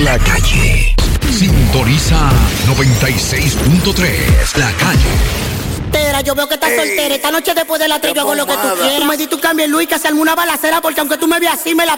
la calle. Sintoniza 96.3 La Calle. Yo veo que estás soltera. Esta noche después de la 3 yo hago lo que tú quieras. Tú me diste un cambio en Luis que se armó una balacera porque aunque tú me veas así me la